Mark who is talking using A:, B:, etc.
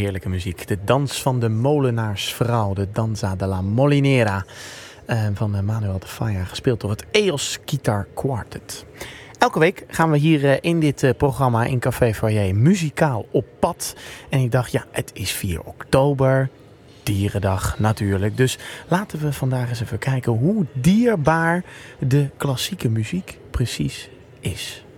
A: heerlijke muziek. De dans van de molenaarsvrouw, de Danza della Molinera van Manuel de Falla, gespeeld door het EOS Guitar Quartet. Elke week gaan we hier in dit programma in Café Foyer muzikaal op pad. En ik dacht, ja, het is 4 oktober, Dierendag natuurlijk. Dus laten we vandaag eens even kijken hoe dierbaar de klassieke muziek precies is.